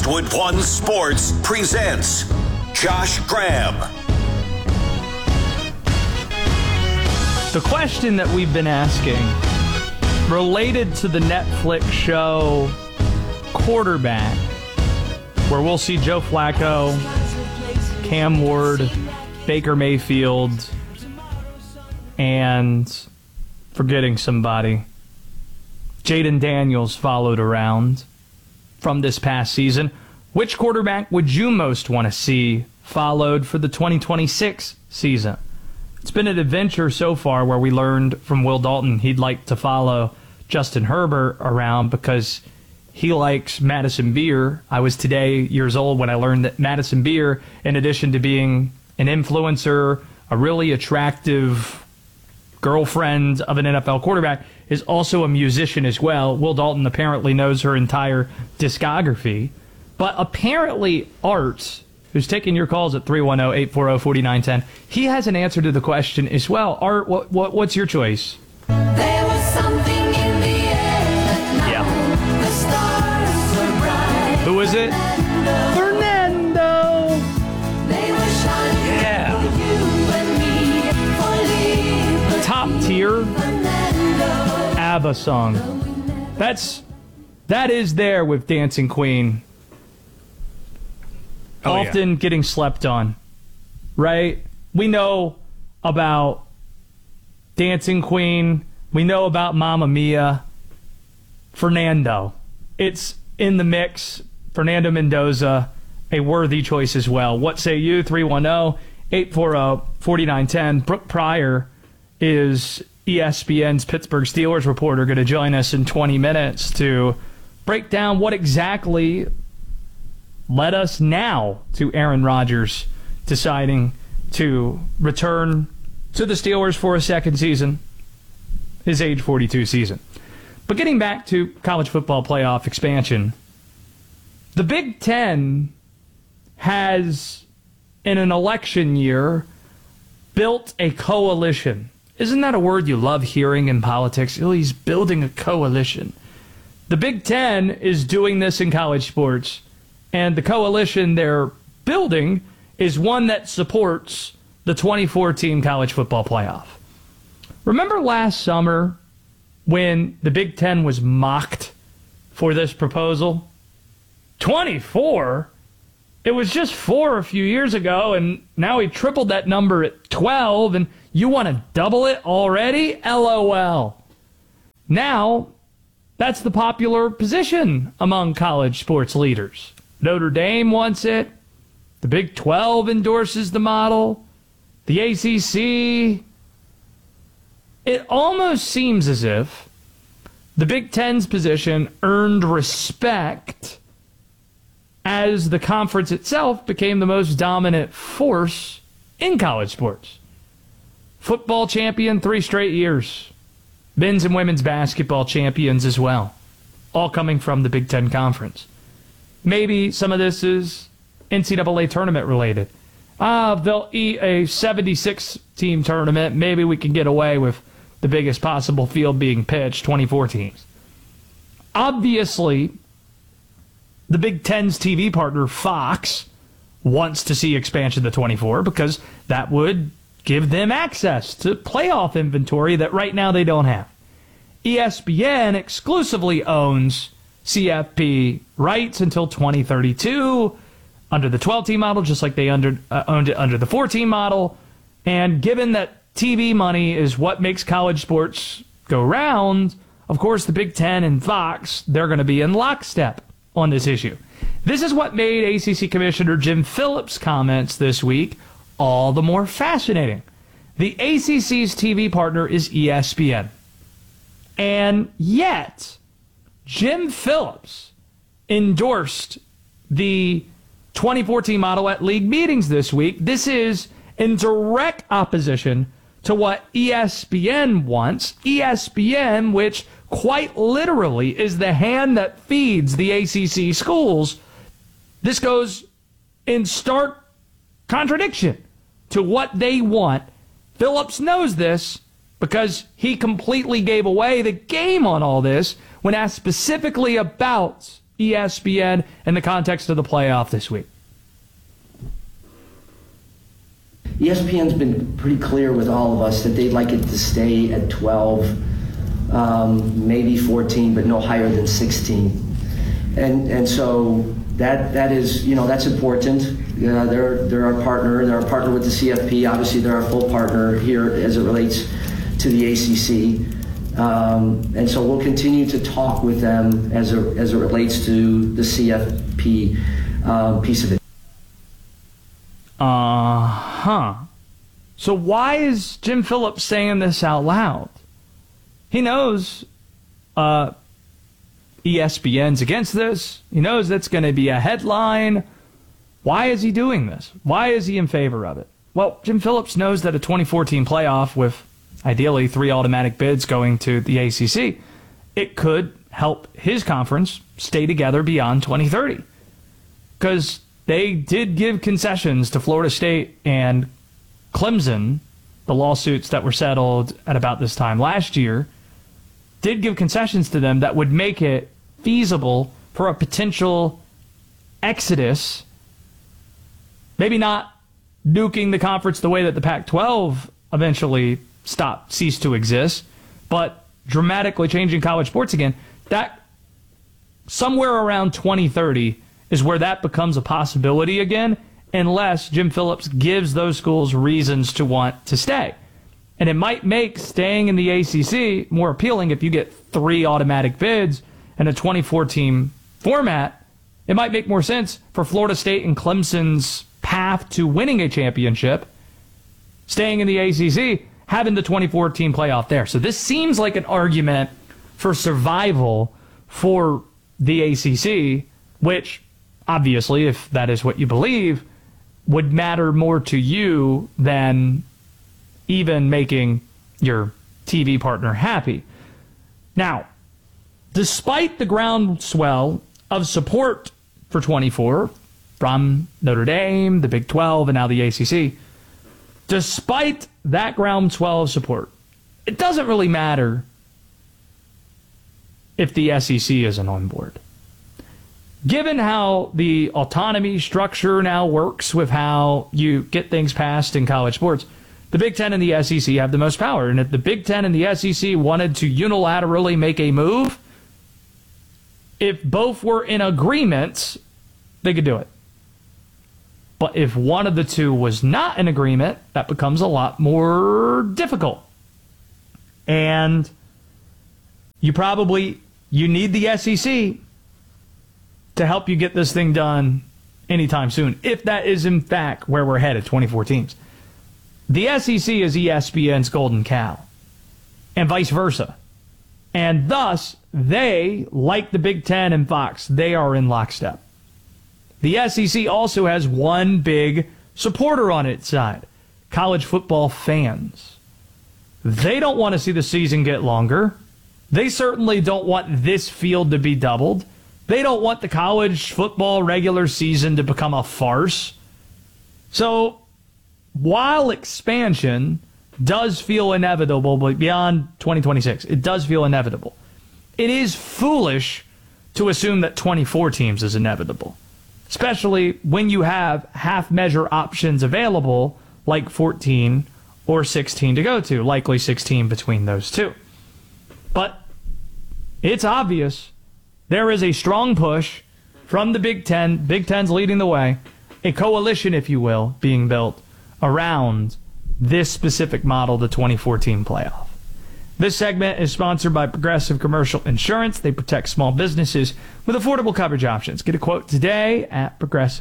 Westwood One Sports presents Josh Graham. The question that we've been asking, related to the Netflix show Quarterback, where we'll see Joe Flacco, Cam Ward, Baker Mayfield, and forgetting somebody, Jaden Daniels followed around from this past season. Which quarterback would you most want to see followed for the 2026 season? It's been an adventure so far where we learned from Will Dalton he'd like to follow Justin Herbert around because he likes Madison Beer. I was today years old when I learned that Madison Beer, in addition to being an influencer, a really attractive girlfriend of an NFL quarterback, is also a musician as well. Will Dalton apparently knows her entire discography. But apparently Art, who's taking your calls at 310-840-4910, he has an answer to the question as well. Art, what's your choice? There was something in the air that night. Yeah. The stars were bright. Who is it? Fernando. They were shining Yeah. for you and me, for liberty. Top tier Fernando. ABBA song. That is there with Dancing Queen. Often getting slept on, right? We know about Dancing Queen. We know about Mamma Mia. Fernando. It's in the mix. Fernando Mendoza, a worthy choice as well. What say you? 310-840-4910. Brooke Pryor is ESPN's Pittsburgh Steelers reporter, going to join us in 20 minutes to break down what exactly led us now to Aaron Rodgers deciding to return to the Steelers for a second season, his age 42 season. But getting back to college football playoff expansion, the Big Ten has, in an election year, built a coalition. Isn't that a word you love hearing in politics? Oh, he's building a coalition. The Big Ten is doing this in college sports. And the coalition they're building is one that supports the 2014 college football playoff. Remember last summer when the Big Ten was mocked for this proposal? 24? It was just 4 a few years ago, and now he tripled that number at 12, and you want to double it already? LOL. Now, that's the popular position among college sports leaders. Notre Dame wants it. The Big 12 endorses the model. The ACC. It almost seems as if the Big Ten's position earned respect as the conference itself became the most dominant force in college sports. Football champion 3 straight years. Men's and women's basketball champions as well. All coming from the Big Ten Conference. Maybe some of this is NCAA tournament related. They'll eat a 76-team tournament. Maybe we can get away with the biggest possible field being pitched, 24 teams. Obviously, the Big Ten's TV partner, Fox, wants to see expansion to 24 because that would give them access to playoff inventory that right now they don't have. ESPN exclusively owns CFP rights until 2032 under the 12-team model, just like they owned it under the 4-team model. And given that TV money is what makes college sports go round, of course, the Big Ten and Fox, they're going to be in lockstep on this issue. This is what made ACC Commissioner Jim Phillips' comments this week all the more fascinating. The ACC's TV partner is ESPN. And yet, Jim Phillips endorsed the 2014 model at league meetings this week. This is in direct opposition to what ESPN wants. ESPN, which quite literally is the hand that feeds the ACC schools. This goes in stark contradiction to what they want. Phillips knows this because he completely gave away the game on all this when asked specifically about ESPN in the context of the playoff this week? ESPN's been pretty clear with all of us that they'd like it to stay at 12, maybe 14, but no higher than 16. And so that is, that's important. They're our partner. They're our partner with the CFP. Obviously, they're our full partner here as it relates to the ACC. And so we'll continue to talk with them as it relates to the CFP piece of it. So why is Jim Phillips saying this out loud? He knows ESPN's against this. He knows that's going to be a headline. Why is he doing this? Why is he in favor of it? Well, Jim Phillips knows that a 2014 playoff with ideally 3 automatic bids going to the ACC, it could help his conference stay together beyond 2030. Because they did give concessions to Florida State and Clemson, the lawsuits that were settled at about this time last year, did give concessions to them that would make it feasible for a potential exodus, maybe not nuking the conference the way that the Pac-12 eventually ceased to exist, but dramatically changing college sports again. That somewhere around 2030 is where that becomes a possibility again, unless Jim Phillips gives those schools reasons to want to stay. And it might make staying in the ACC more appealing if you get 3 automatic bids and a 24-team format. It might make more sense for Florida State and Clemson's path to winning a championship, staying in the ACC, having the 24-team playoff there. So this seems like an argument for survival for the ACC, which obviously, if that is what you believe, would matter more to you than even making your TV partner happy. Now, despite the groundswell of support for 24 from Notre Dame, the Big 12, and now the ACC, despite that groundswell of support, it doesn't really matter if the SEC isn't on board. Given how the autonomy structure now works with how you get things passed in college sports, the Big Ten and the SEC have the most power. And if the Big Ten and the SEC wanted to unilaterally make a move, if both were in agreement, they could do it. But if one of the two was not in agreement, that becomes a lot more difficult. And you need the SEC to help you get this thing done anytime soon, if that is in fact where we're headed, 24 teams. The SEC is ESPN's golden cow, and vice versa. And thus, they, like the Big Ten and Fox, they are in lockstep. The SEC also has one big supporter on its side, college football fans. They don't want to see the season get longer. They certainly don't want this field to be doubled. They don't want the college football regular season to become a farce. So, while expansion does feel inevitable, but beyond 2026, it does feel inevitable. It is foolish to assume that 24 teams is inevitable, especially when you have half-measure options available, like 14 or 16 to go to, likely 16 between those two. But it's obvious there is a strong push from the Big Ten, Big Ten's leading the way, a coalition, if you will, being built around this specific model, the 2014 playoff. This segment is sponsored by Progressive Commercial Insurance. They protect small businesses with affordable coverage options. Get a quote today at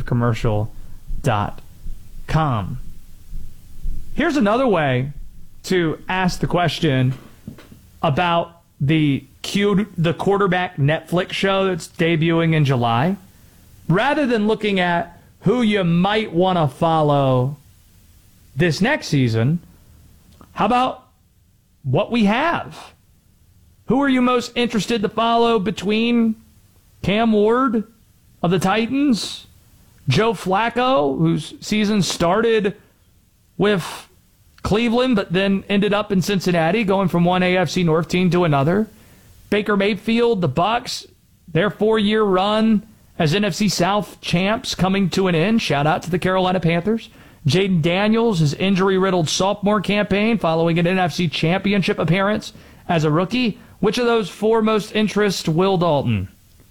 progressivecommercial.com. Here's another way to ask the question about the quarterback Netflix show that's debuting in July. Rather than looking at who you might want to follow this next season, how about what we have? Who are you most interested to follow between Cam Ward of the Titans, Joe Flacco, whose season started with Cleveland but then ended up in Cincinnati, going from one AFC North team to another, Baker Mayfield, the Bucs, their 4-year run as NFC South champs coming to an end. Shout out to the Carolina Panthers. Jaden Daniels, his injury-riddled sophomore campaign following an NFC Championship appearance as a rookie. Which of those 4 most interest Will Dalton?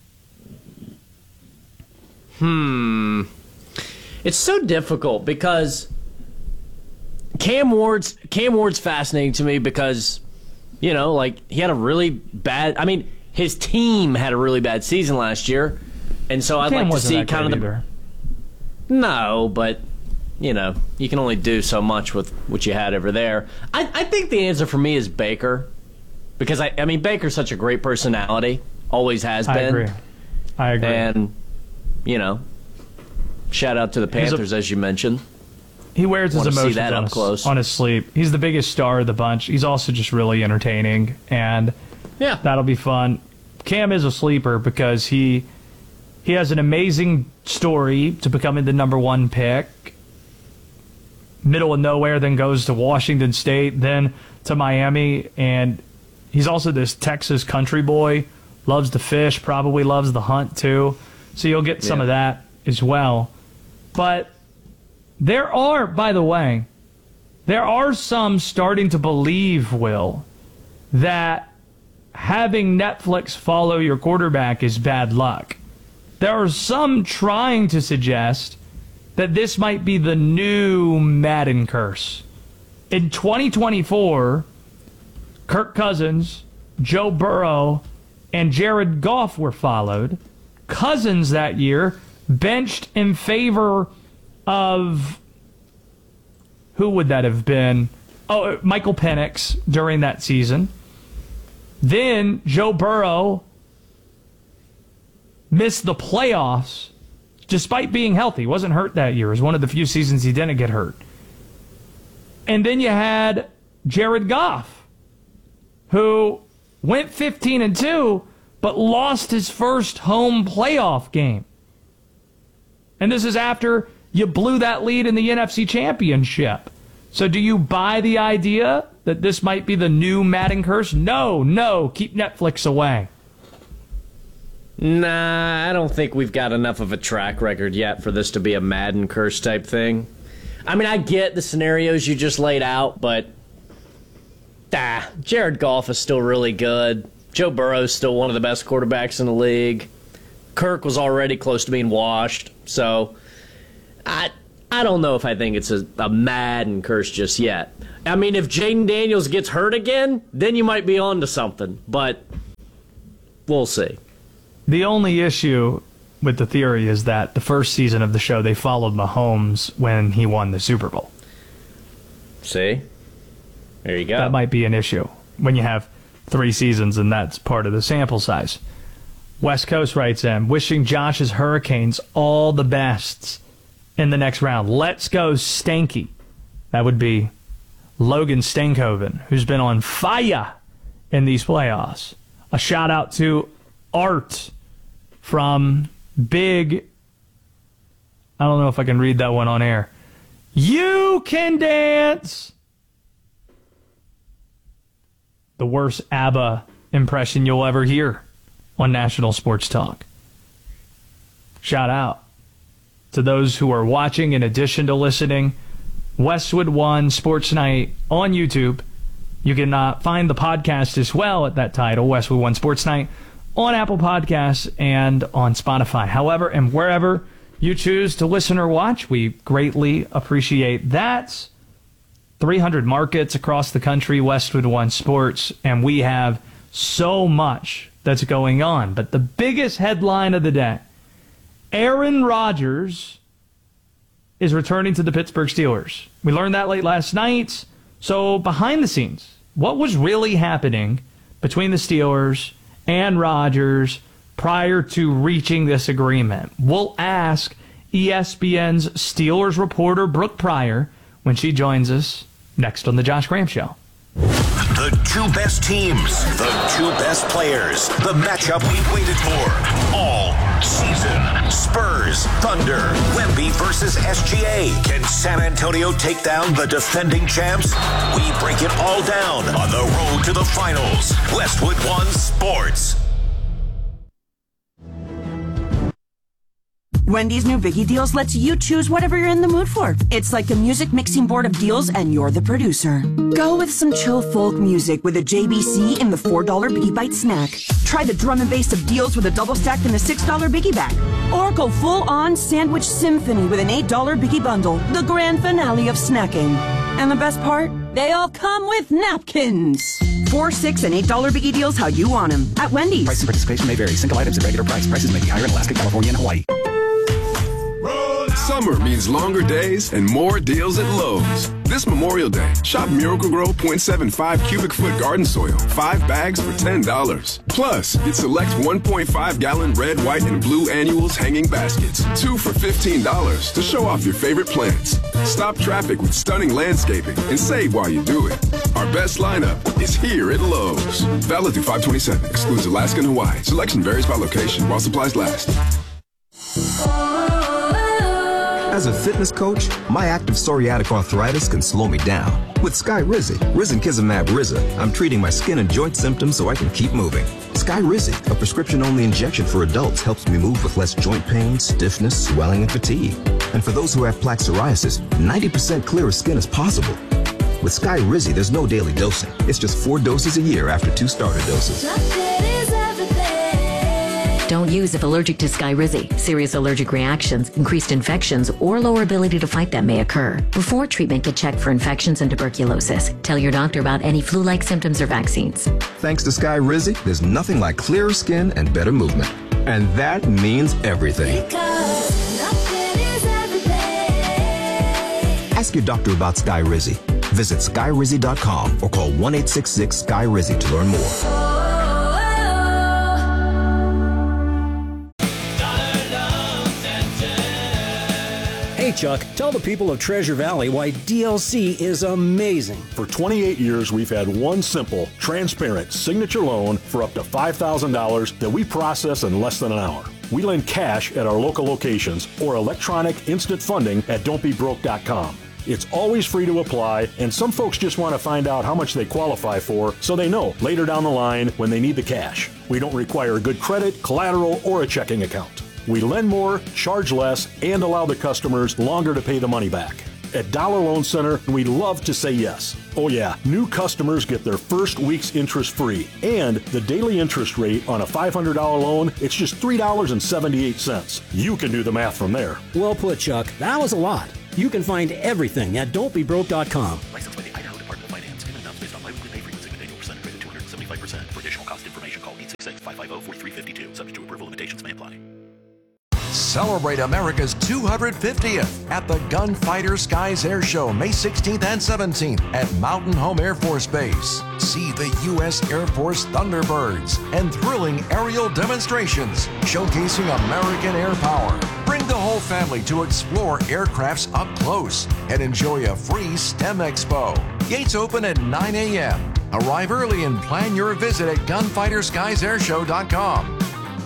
It's so difficult because Cam Ward's fascinating to me because, you know, like he had a really bad. I mean, his team had a really bad season last year, and so I'd like to see kind of the. No, but you know, you can only do so much with what you had over there. I think the answer for me is Baker, because I mean Baker's such a great personality, always has been. I agree. And you know, shout out to the Panthers as you mentioned. He wears his emotions on his sleeve. He's the biggest star of the bunch. He's also just really entertaining, and that'll be fun. Cam is a sleeper because he has an amazing story to becoming the number 1 pick. Middle of nowhere, then goes to Washington State, then to Miami, and he's also this Texas country boy. Loves to fish, probably loves the hunt too. So you'll get some of that as well. But there are, by the way, some starting to believe, Will, that having Netflix follow your quarterback is bad luck. There are some trying to suggest that this might be the new Madden curse. In 2024, Kirk Cousins, Joe Burrow, and Jared Goff were followed. Cousins that year benched in favor of, who would that have been? Oh, Michael Penix during that season. Then Joe Burrow missed the playoffs despite being healthy. He wasn't hurt that year. It was one of the few seasons he didn't get hurt. And then you had Jared Goff, who went 15-2, but lost his first home playoff game. And this is after you blew that lead in the NFC Championship. So do you buy the idea that this might be the new Madden curse? No, keep Netflix away. Nah, I don't think we've got enough of a track record yet for this to be a Madden curse type thing. I mean, I get the scenarios you just laid out, but Jared Goff is still really good. Joe Burrow's still one of the best quarterbacks in the league. Kirk was already close to being washed, so I don't know if I think it's a Madden curse just yet. I mean, if Jaden Daniels gets hurt again, then you might be on to something, but we'll see. The only issue with the theory is that the first season of the show, they followed Mahomes when he won the Super Bowl. See? There you go. That might be an issue when you have 3 seasons and that's part of the sample size. West Coast writes in, wishing Josh's Hurricanes all the best in the next round. Let's go Stanky. That would be Logan Stankoven, who's been on fire in these playoffs. A shout out to Art from Big, I don't know if I can read that one on air. You can dance. The worst ABBA impression you'll ever hear on National Sports Talk. Shout out to those who are watching in addition to listening. Westwood One Sports Night on YouTube. You can find the podcast as well at that title, Westwood One Sports Night, on Apple Podcasts and on Spotify. However, and wherever you choose to listen or watch, we greatly appreciate that. 300 markets across the country, Westwood One Sports, and we have so much that's going on. But the biggest headline of the day, Aaron Rodgers is returning to the Pittsburgh Steelers. We learned that late last night. So behind the scenes, what was really happening between the Steelers and Rodgers prior to reaching this agreement? We'll ask ESPN's Steelers reporter Brooke Pryor when she joins us next on The Josh Graham Show. The 2 best teams, the 2 best players, the matchup we've waited for all season. Spurs, Thunder, Wemby versus SGA. Can San Antonio take down the defending champs? We break it all down on the road to the finals. Westwood One Sports. Wendy's new Biggie Deals lets you choose whatever you're in the mood for. It's like a music mixing board of deals and you're the producer. Go with some chill folk music with a JBC in the $4 Biggie Bite snack. Try the drum and bass of deals with a double stack in the $6 Biggie bag. Or go full on sandwich symphony with an $8 Biggie bundle. The grand finale of snacking. And the best part? They all come with napkins. $4, $6, and $8 Biggie Deals how you want them at Wendy's. Price and participation may vary. Single items at regular price. Prices may be higher in Alaska, California, and Hawaii. Summer means longer days and more deals at Lowe's. This Memorial Day, shop Miracle-Gro 0.75 cubic foot garden soil, 5 bags for $10. Plus, get select 1.5 gallon red, white, and blue annuals hanging baskets, 2 for $15 to show off your favorite plants. Stop traffic with stunning landscaping and save while you do it. Our best lineup is here at Lowe's. Valid through 5/27, excludes Alaska and Hawaii. Selection varies by location while supplies last. As a fitness coach, my active psoriatic arthritis can slow me down. With Skyrizi, Risankizumab Riza, I'm treating my skin and joint symptoms so I can keep moving. Skyrizi, a prescription-only injection for adults, helps me move with less joint pain, stiffness, swelling, and fatigue. And for those who have plaque psoriasis, 90% clearer skin is possible. With Skyrizi, there's no daily dosing. It's just 4 doses a year after 2 starter doses. Don't use if allergic to Skyrizi. Serious allergic reactions, increased infections, or lower ability to fight them may occur. Before treatment, get checked for infections and tuberculosis. Tell your doctor about any flu-like symptoms or vaccines. Thanks to Skyrizi, there's nothing like clearer skin and better movement. And that means everything. Ask your doctor about Skyrizi. Visit Skyrizi.com or call 1-866-SKY-RIZI to learn more. Hey Chuck, tell the people of Treasure Valley why DLC is amazing. For 28 years, we've had one simple, transparent signature loan for up to $5,000 that we process in less than an hour. We lend cash at our local locations or electronic instant funding at don'tbebroke.com. It's always free to apply, and some folks just want to find out how much they qualify for so they know later down the line when they need the cash. We don't require good credit, collateral, or a checking account. We lend more, charge less, and allow the customers longer to pay the money back. At Dollar Loan Center, we love to say yes. Oh yeah, new customers get their first week's interest free. And the daily interest rate on a $500 loan, it's just $3.78. You can do the math from there. Well put, Chuck. That was a lot. You can find everything at don'tbebroke.com. Licensed by the Idaho Department of Finance. Payment amounts based on biweekly pay frequency with annual percentage rate of 275%. For additional cost information, call 866-550-4352. Subject to approval, limitations may apply. Celebrate America's 250th at the Gunfighter Skies Air Show, May 16th and 17th at Mountain Home Air Force Base. See the U.S. Air Force Thunderbirds and thrilling aerial demonstrations showcasing American air power. Bring the whole family to explore aircrafts up close and enjoy a free STEM Expo. Gates open at 9 a.m. Arrive early and plan your visit at gunfighterskiesairshow.com.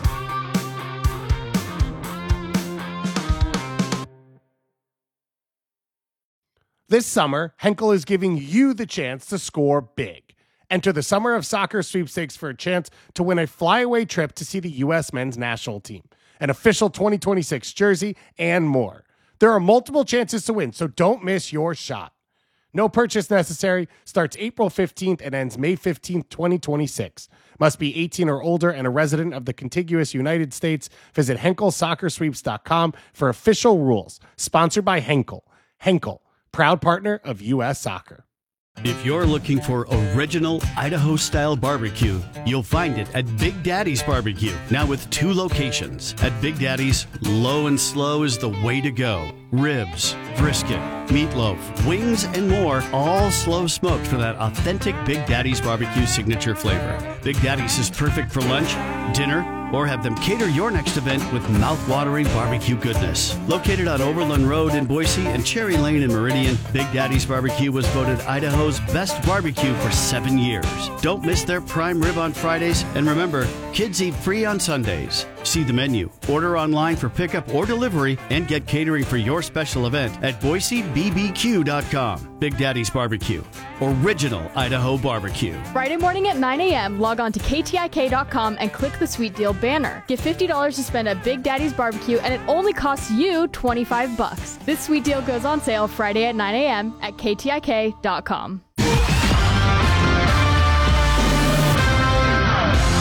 This summer, Henkel is giving you the chance to score big. Enter the Summer of Soccer sweepstakes for a chance to win a flyaway trip to see the U.S. men's national team, an official 2026 jersey, and more. There are multiple chances to win, so don't miss your shot. No purchase necessary, starts April 15th and ends May 15th, 2026. Must be 18 or older and a resident of the contiguous United States. Visit HenkelSoccerSweeps.com for official rules. Sponsored by Henkel. Henkel, proud partner of U.S. Soccer. If you're looking for original Idaho-style barbecue, you'll find it at Big Daddy's Barbecue. Now with 2 locations. At Big Daddy's, low and slow is the way to go. Ribs, brisket, meatloaf, wings, and more, all slow smoked for that authentic Big Daddy's Barbecue signature flavor. Big Daddy's is perfect for lunch, dinner, or have them cater your next event with mouth-watering barbecue goodness. Located on Overland Road in Boise and Cherry Lane in Meridian, Big Daddy's Barbecue was voted Idaho's best barbecue for 7 years. Don't miss their prime rib on Fridays, and remember, kids eat free on Sundays. See the menu, order online for pickup or delivery, and get catering for your special event at BoiseBBQ.com. Big Daddy's Barbecue. Original Idaho barbecue. Friday morning at 9 a.m., log on to KTIK.com and click the Sweet Deal banner. Get $50 to spend at Big Daddy's Barbecue, and it only costs you $25. This sweet deal goes on sale Friday at 9 a.m. at KTIK.com.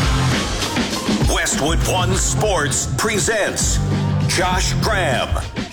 Westwood One Sports presents Josh Graham.